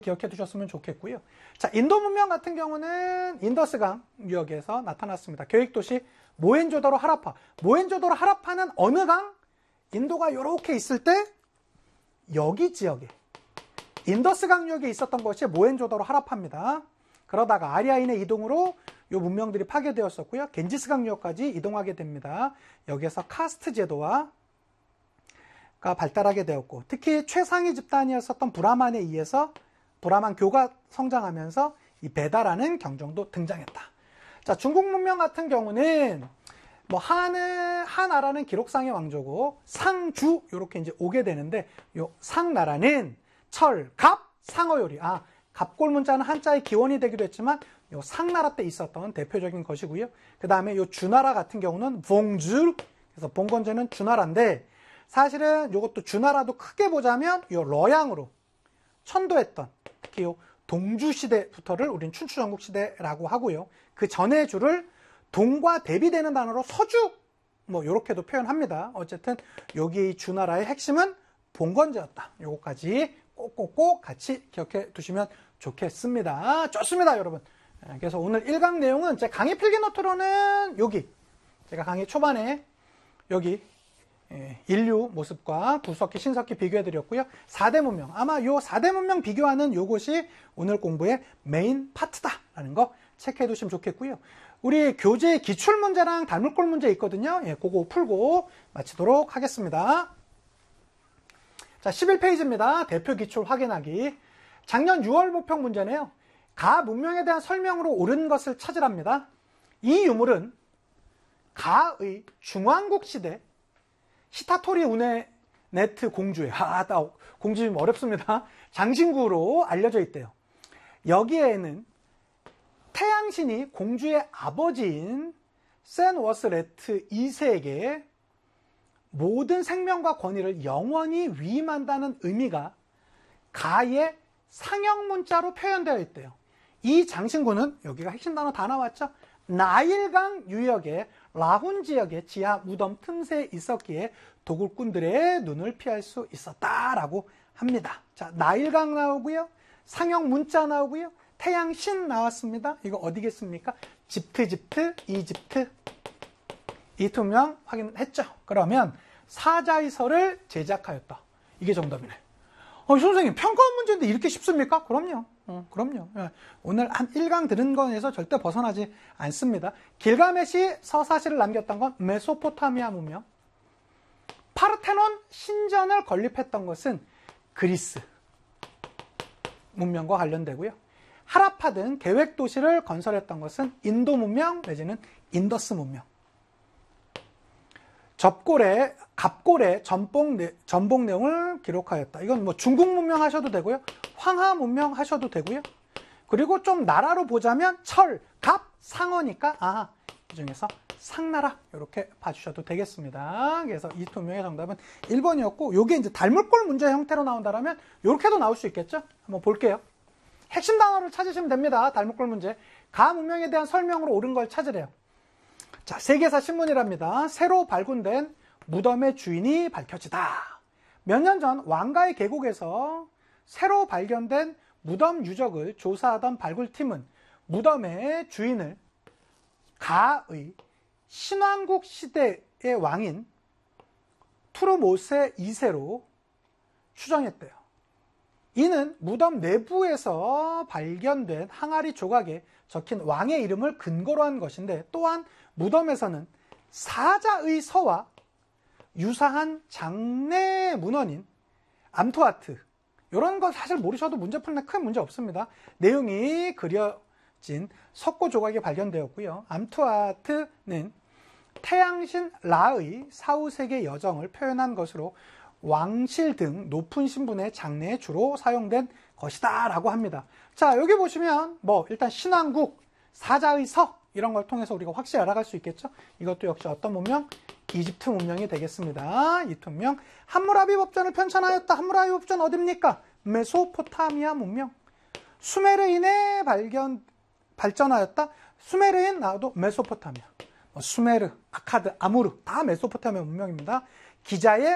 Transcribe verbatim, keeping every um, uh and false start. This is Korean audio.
기억해 두셨으면 좋겠고요. 자, 인도 문명 같은 경우는 인더스강 유역에서 나타났습니다. 계획도시 모헨조다로 하라파. 모헨조다로 하라파는 어느 강? 인도가 이렇게 있을 때 여기 지역에 인더스강 유역에 있었던 것이 모헨조다로 하라파입니다. 그러다가 아리아인의 이동으로 이 문명들이 파괴되었었고요. 겐지스강 유역까지 이동하게 됩니다. 여기에서 카스트 제도와 가 발달하게 되었고, 특히 최상위 집단이었었던 브라만에 의해서 브라만 교가 성장하면서 이 베다라는 경정도 등장했다. 자, 중국 문명 같은 경우는 뭐 한은 하나라는 기록상의 왕조고 상주 이렇게 이제 오게 되는데, 요 상나라는 철, 갑, 상어요리. 아, 갑골 문자는 한자의 기원이 되기도 했지만 요 상나라 때 있었던 대표적인 것이고요. 그 다음에 요 주나라 같은 경우는 봉주, 그래서 봉건제는 주나라인데, 사실은 이것도 주나라도 크게 보자면 요 러양으로 천도했던, 특히 요 동주 시대부터를 우린 춘추 전국 시대라고 하고요. 그 전의 주를 동과 대비되는 단어로 서주, 뭐 요렇게도 표현합니다. 어쨌든 여기 주나라의 핵심은 봉건제였다. 요거까지 꼭꼭꼭 같이 기억해 두시면 좋겠습니다. 좋습니다, 여러분. 그래서 오늘 일 강 내용은 제 강의 필기노트로는 여기, 제가 강의 초반에 여기 인류 모습과 구석기, 신석기 비교해드렸고요. 사 대 문명, 아마 요 사 대 문명 비교하는 요것이 오늘 공부의 메인 파트다라는 거 체크해 두시면 좋겠고요. 우리 교재 기출문제랑 달물골 문제 있거든요. 예, 그거 풀고 마치도록 하겠습니다. 자, 십일 페이지입니다. 대표 기출 확인하기. 작년 유월 모평 문제네요. 가 문명에 대한 설명으로 옳은 것을 찾으랍니다. 이 유물은 가의 중왕국 시대 시타토리 우네네트 공주의, 아, 나 공주 좀 어렵습니다. 장신구로 알려져 있대요. 여기에는 태양신이 공주의 아버지인 센워스레트 이 세에게 모든 생명과 권위를 영원히 위임한다는 의미가 가의 상형 문자로 표현되어 있대요. 이 장신구는, 여기가 핵심 단어 다 나왔죠? 나일강 유역의 라훈 지역의 지하 무덤 틈새에 있었기에 도굴꾼들의 눈을 피할 수 있었다라고 합니다. 자, 나일강 나오고요. 상형 문자 나오고요. 태양신 나왔습니다. 이거 어디겠습니까? 집트, 집트, 이집트. 이 두 명 확인했죠? 그러면 사자의설을 제작하였다. 이게 정답이네. 어, 선생님, 평가원 문제인데 이렇게 쉽습니까? 그럼요. 어, 그럼요. 예. 오늘 한 일 강 들은 거에서 절대 벗어나지 않습니다. 길가메시 서사시를 남겼던 건 메소포타미아 문명. 파르테논 신전을 건립했던 것은 그리스 문명과 관련되고요. 하라파 등 계획 도시를 건설했던 것은 인도 문명 내지는 인더스 문명. 접골에, 갑골에 전복, 내, 전복 내용을 기록하였다. 이건 뭐 중국 문명 하셔도 되고요. 황하 문명 하셔도 되고요. 그리고 좀 나라로 보자면 철, 갑, 상어니까, 아, 이 중에서 상나라, 이렇게 봐주셔도 되겠습니다. 그래서 이 두 명의 정답은 일 번이었고, 요게 이제 달물골 문제 형태로 나온다면, 요렇게도 나올 수 있겠죠? 한번 볼게요. 핵심 단어를 찾으시면 됩니다. 달물골 문제. 가 문명에 대한 설명으로 옳은 걸 찾으래요. 자, 세계사 신문이랍니다. 새로 발굴된 무덤의 주인이 밝혀지다. 몇 년 전 왕가의 계곡에서 새로 발견된 무덤 유적을 조사하던 발굴팀은 무덤의 주인을 가의 신왕국 시대의 왕인 투르모세 이 세로 추정했대요. 이는 무덤 내부에서 발견된 항아리 조각에 적힌 왕의 이름을 근거로 한 것인데, 또한 무덤에서는 사자의 서와 유사한 장내 문헌인 암투아트, 이런 거 사실 모르셔도 문제 푸는데 큰 문제 없습니다. 내용이 그려진 석고 조각이 발견되었고요. 암투아트는 태양신 라의 사후세계 여정을 표현한 것으로 왕실 등 높은 신분의 장례에 주로 사용된 것이다 라고 합니다. 자, 여기 보시면 뭐 일단 신왕국, 사자의 서, 이런 걸 통해서 우리가 확실히 알아갈 수 있겠죠. 이것도 역시 어떤 문명? 이집트 문명이 되겠습니다. 이 문명. 함무라비 법전을 편찬하였다. 함무라비 법전 어딥니까? 메소포타미아 문명. 수메르인에 발견 발전하였다. 수메르인 나와도 메소포타미아. 뭐 수메르, 아카드, 아무르 다 메소포타미아 문명입니다. 기자의